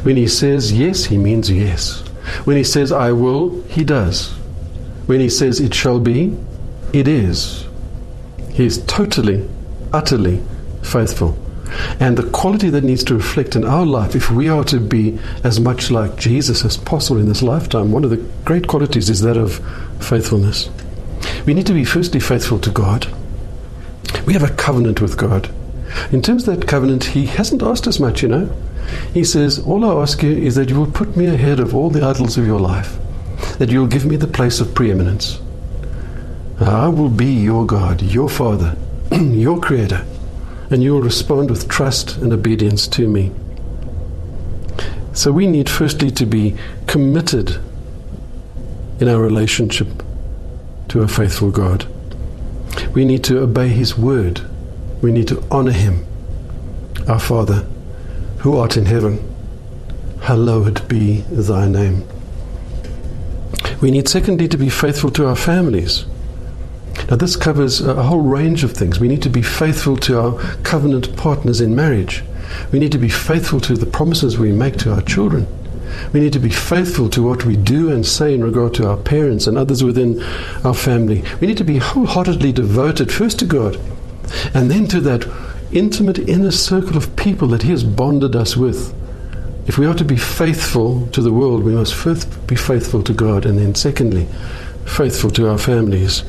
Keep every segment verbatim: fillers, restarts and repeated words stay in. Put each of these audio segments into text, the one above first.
When he says yes, he means yes. When he says I will, he does. When he says it shall be, it is. He is totally, utterly faithful. And the quality that needs to reflect in our life, if we are to be as much like Jesus as possible in this lifetime, one of the great qualities is that of faithfulness. We need to be firstly faithful to God. We have a covenant with God. In terms of that covenant, he hasn't asked us much, you know. He says, all I ask you is that you will put me ahead of all the idols of your life, that you will give me the place of preeminence. I will be your God, your Father, your Creator, and you will respond with trust and obedience to me. So we need firstly to be committed in our relationship to a faithful God. We need to obey his word. We need to honor him. Our Father, who art in heaven, hallowed be thy name. We need secondly to be faithful to our families. Now this covers a whole range of things. We need to be faithful to our covenant partners in marriage. We need to be faithful to the promises we make to our children. We need to be faithful to what we do and say in regard to our parents and others within our family. We need to be wholeheartedly devoted first to God and then to that intimate inner circle of people that he has bonded us with. If we are to be faithful to the world, we must first be faithful to God, and then secondly, faithful to our families.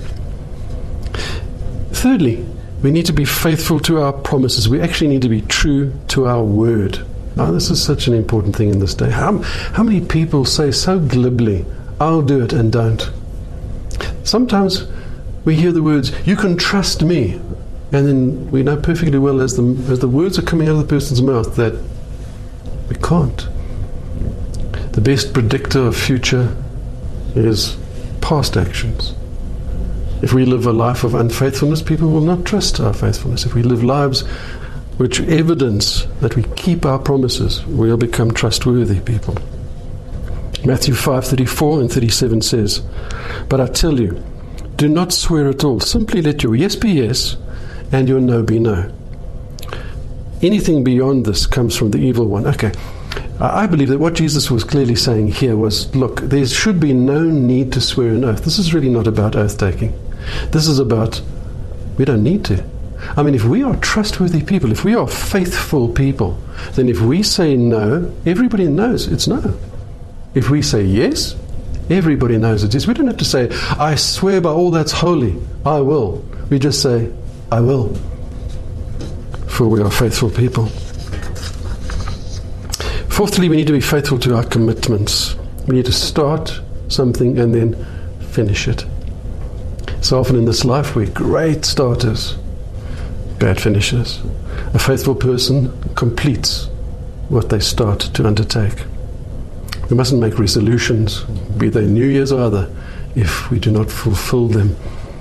Thirdly, we need to be faithful to our promises. We actually need to be true to our word. Now, this is such an important thing in this day. How, how many people say so glibly, I'll do it, and don't? Sometimes we hear the words, you can trust me. And then we know perfectly well as the, as the words are coming out of the person's mouth that we can't. The best predictor of future is past actions. If we live a life of unfaithfulness, people will not trust our faithfulness. If we live lives which evidence that we keep our promises, we'll become trustworthy people. Matthew five thirty-four and thirty-seven says, but I tell you, do not swear at all. Simply let your yes be yes and your no be no. Anything beyond this comes from the evil one. Okay, I believe that what Jesus was clearly saying here was, look, there should be no need to swear an oath. This is really not about oath-taking. This is about, we don't need to. I mean, if we are trustworthy people, if we are faithful people, then if we say no, everybody knows it's no. If we say yes, everybody knows it is. We don't have to say, I swear by all that's holy, I will. We just say, I will. For we are faithful people. Fourthly, we need to be faithful to our commitments. We need to start something and then finish it. So often in this life we're great starters, bad finishers. A faithful person completes what they start to undertake. We mustn't make resolutions, be they New Year's or other, if we do not fulfill them.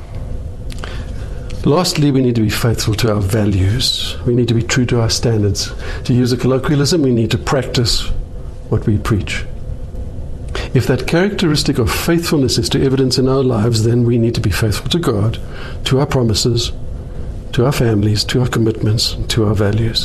Lastly, we need to be faithful to our values. We need to be true to our standards. To use a colloquialism, we need to practice what we preach. If that characteristic of faithfulness is to evidence in our lives, then we need to be faithful to God, to our promises, to our families, to our commitments, to our values.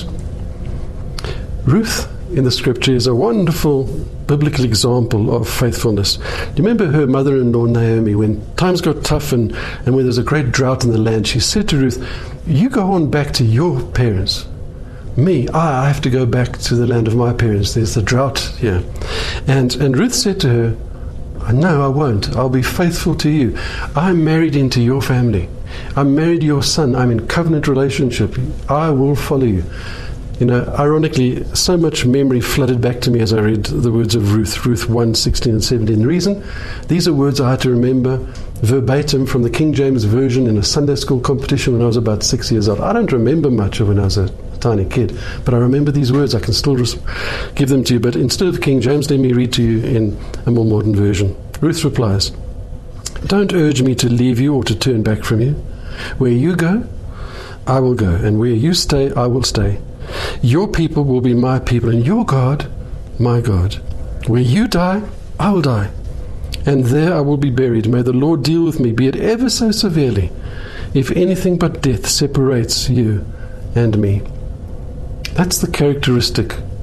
Ruth in the scripture is a wonderful biblical example of faithfulness. Do you remember her mother-in-law Naomi, when times got tough and, and when there's a great drought in the land, she said to Ruth, you go on back to your parents. Me, I, I have to go back to the land of my parents. There's a drought here. And, and Ruth said to her, no, I won't. I'll be faithful to you. I'm married into your family. I'm married to your son. I'm in covenant relationship. I will follow you. You know, ironically, so much memory flooded back to me as I read the words of Ruth, Ruth one, sixteen and seventeen. The reason? These are words I had to remember verbatim from the King James Version in a Sunday school competition when I was about six years old. I don't remember much of when I was a tiny kid, but I remember these words. I can still res- give them to you, but instead of King James, let me read to you in a more modern version. Ruth replies, don't urge me to leave you or to turn back from you. Where you go, I will go, and where you stay, I will stay. Your people will be my people, and your God, my God. Where you die, I will die, and there I will be buried. May the Lord deal with me, be it ever so severely, if anything but death separates you and me. That's the characteristic